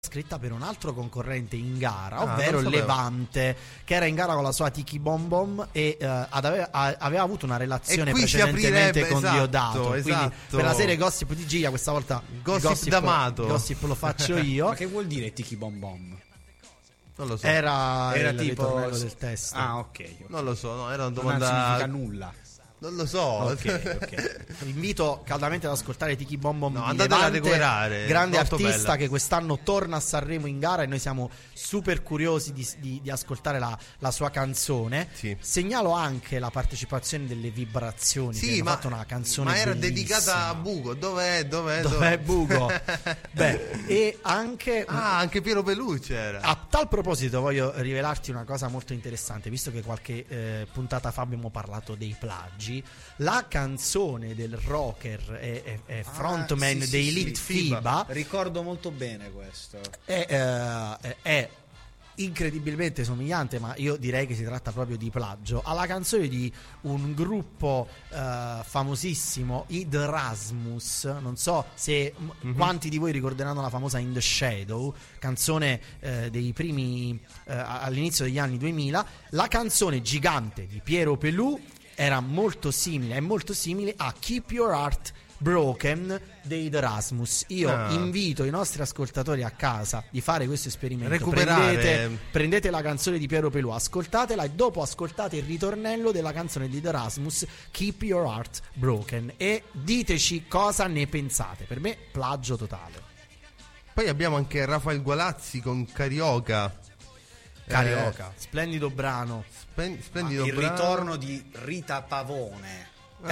scritta per un altro concorrente in gara, ovvero Levante, che era in gara con la sua Tiki Bom Bom e aveva avuto una relazione precedentemente con Diodato. Quindi per la serie Gossip di Giga questa volta Gossip d'amato. Gossip lo faccio io. Ma che vuol dire Tiki Bom Bom? Non lo so. Era tipo ritornello del testo. Ah, ok. Non lo so, no, era una domanda. Non significa nulla. Non lo so. Ok. Vi invito caldamente ad ascoltare Tiki Bom Bom. No, andatela a recuperare. Grande molto artista bella. che quest'anno torna a Sanremo in gara e noi siamo super curiosi di ascoltare la sua canzone. Sì. Segnalo anche la partecipazione delle Vibrazioni. Sì, che hanno ma fatto una canzone ma era bellissima. dedicata a Bugo. Dov'è Bugo? Beh, e anche anche Piero Pelù c'era. a tal proposito voglio rivelarti una cosa molto interessante, visto che qualche puntata fa abbiamo parlato dei plagi. La canzone del rocker e frontman dei Elite FIBA, ricordo molto bene questo, è incredibilmente somigliante, ma io direi che si tratta proprio di plagio, alla canzone di un gruppo famosissimo, i The Rasmus. Non so se quanti di voi ricorderanno la famosa In the Shadow, canzone dei primi all'inizio degli anni 2000. La canzone gigante di Piero Pelù è molto simile a Keep Your Heart Broken dei The Rasmus. Io invito i nostri ascoltatori a casa di fare questo esperimento. Prendete la canzone di Piero Pelù, ascoltatela e dopo ascoltate il ritornello della canzone di The Rasmus, Keep Your Heart Broken, e diteci cosa ne pensate. Per me plagio totale. Poi abbiamo anche Rafael Gualazzi con Carioca. Splendido brano. Splendido il brano. ritorno di Rita Pavone.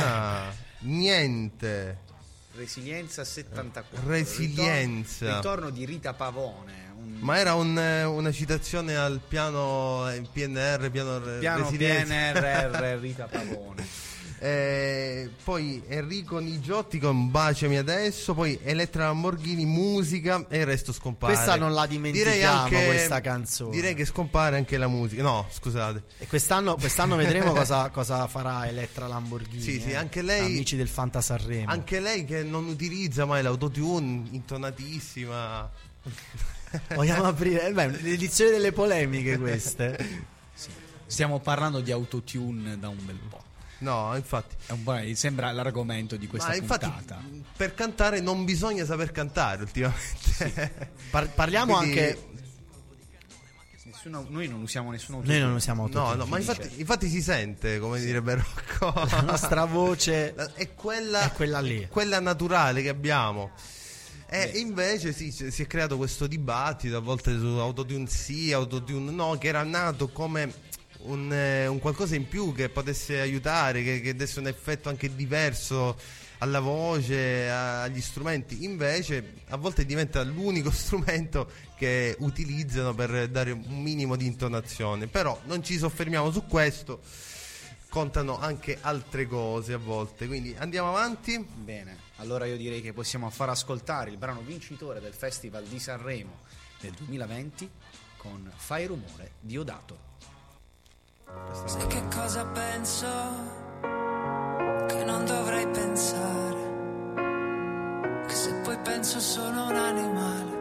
Niente. Resilienza 74. Resilienza. Ritorno di Rita Pavone. Ma era una citazione al piano PNR, piano PNRR Rita Pavone. Poi Enrico Nigiotti con Baciami adesso. Poi Elettra Lamborghini, musica, e il resto scompare. Questa non la dimentichiamo, questa canzone. Direi che scompare anche la musica. No, scusate. E quest'anno vedremo cosa farà Elettra Lamborghini. Sì, anche lei. Amici del Fanta Sanremo. Anche lei che non utilizza mai l'autotune, intonatissima. Vogliamo aprire l'edizione delle polemiche queste. Sì. Stiamo parlando di autotune da un bel po'. No, infatti sembra l'argomento di questa puntata. Infatti, per cantare non bisogna saper cantare ultimamente. Sì. Parliamo anche. Noi non usiamo nessuno. Noi non usiamo autotune. No, ma infatti si sente, come direbbe Rocco. La nostra voce è quella lì, quella naturale che abbiamo. E invece si è creato questo dibattito a volte su autotune sì, autotune no, che era nato come un qualcosa in più che potesse aiutare, che desse un effetto anche diverso alla voce, agli strumenti. Invece a volte diventa l'unico strumento che utilizzano per dare un minimo di intonazione. Però non ci soffermiamo su questo, contano anche altre cose a volte, quindi andiamo avanti. Bene, allora io direi che possiamo far ascoltare il brano vincitore del Festival di Sanremo del 2020 con Fai rumore, Diodato. Sai che cosa penso? Che non dovrei pensare, che se poi penso sono un animale